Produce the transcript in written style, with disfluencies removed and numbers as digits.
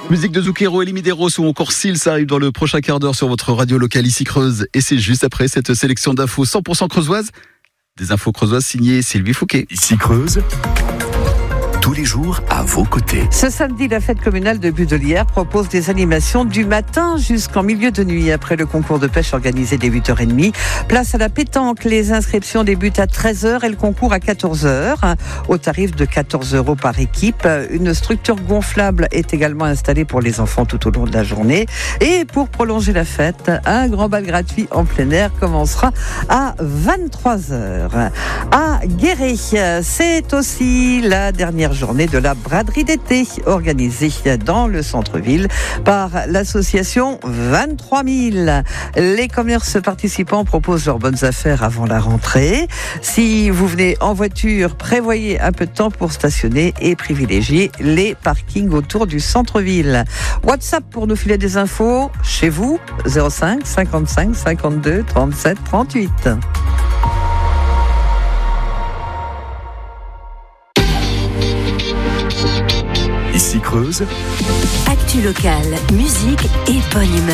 Musique de Zucchero et Limideros ou encore Seal, ça arrive dans le prochain quart d'heure sur votre radio locale ici Creuse. Et c'est juste après cette sélection d'infos 100% creusoises. Des infos creusoises signées Sylvie Fouquet. Ici Creuse, tous les jours à vos côtés. Ce samedi, la fête communale de Budelière propose des animations du matin jusqu'en milieu de nuit. Après le concours de pêche organisé dès 8h30, place à la pétanque. Les inscriptions débutent à 13h et le concours à 14h. Au tarif de 14 € par équipe. Une structure gonflable est également installée pour les enfants tout au long de la journée. Et pour prolonger la fête, un grand bal gratuit en plein air commencera à 23h. À Guéret, c'est aussi la dernière journée de la braderie d'été organisée dans le centre-ville par l'association 23 000. Les commerces participants proposent leurs bonnes affaires avant la rentrée. Si vous venez en voiture, prévoyez un peu de temps pour stationner et privilégier les parkings autour du centre-ville. WhatsApp pour nous filer des infos chez vous, 05 55 52 37 38. Ici Creuse, Actu locale, musique et bonne humeur.